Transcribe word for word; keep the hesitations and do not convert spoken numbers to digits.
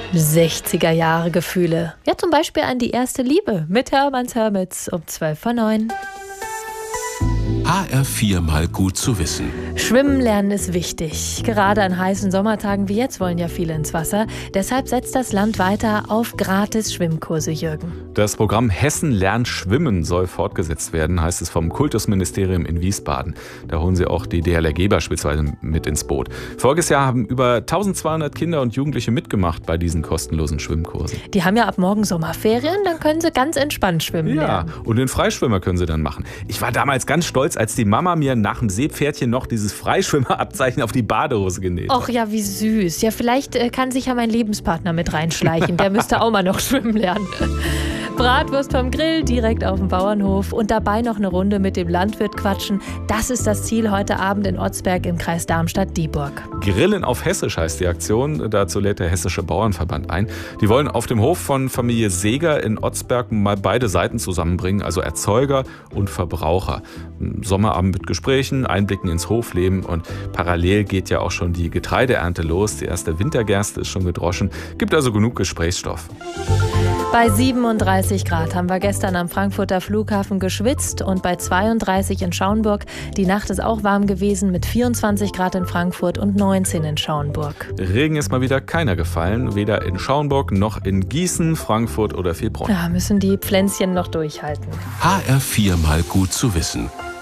sechziger Jahre Gefühle. Ja, zum Beispiel an die erste Liebe mit Hermanns Hermits um zwölf vor neun. H R vier mal gut zu wissen. Schwimmen lernen ist wichtig. Gerade an heißen Sommertagen wie jetzt wollen ja viele ins Wasser. Deshalb setzt das Land weiter auf gratis Schwimmkurse, Jürgen. Das Programm Hessen lernt schwimmen soll fortgesetzt werden, heißt es vom Kultusministerium in Wiesbaden. Da holen sie auch die D L R G beispielsweise mit ins Boot. Voriges Jahr haben über eintausendzweihundert Kinder und Jugendliche mitgemacht bei diesen kostenlosen Schwimmkursen. Die haben ja ab morgen Sommerferien, dann können sie ganz entspannt schwimmen Ja, lernen. und den Freischwimmer können sie dann machen. Ich war damals ganz stolz, als die Mama mir nach dem Seepferdchen noch dieses Freischwimmerabzeichen auf die Badehose genäht hat. Och ja, wie süß. Ja, vielleicht äh, kann sich ja mein Lebenspartner mit reinschleichen. Der müsste auch mal noch schwimmen lernen. Bratwurst vom Grill direkt auf dem Bauernhof und dabei noch eine Runde mit dem Landwirt quatschen. Das ist das Ziel heute Abend in Otzberg im Kreis Darmstadt-Dieburg. Grillen auf Hessisch heißt die Aktion. Dazu lädt der Hessische Bauernverband ein. Die wollen auf dem Hof von Familie Seeger in Otzberg mal beide Seiten zusammenbringen, also Erzeuger und Verbraucher. Sommerabend mit Gesprächen, Einblicken ins Hofleben und parallel geht ja auch schon die Getreideernte los. Die erste Wintergerste ist schon gedroschen. Gibt also genug Gesprächsstoff. Bei siebenunddreißig Grad haben wir gestern am Frankfurter Flughafen geschwitzt und bei zweiunddreißig in Schaumburg. Die Nacht ist auch warm gewesen mit vierundzwanzig Grad in Frankfurt und neunzehn in Schaumburg. Regen ist mal wieder keiner gefallen, weder in Schaumburg noch in Gießen, Frankfurt oder Vielbronn. Da müssen die Pflänzchen noch durchhalten. H R vier mal gut zu wissen.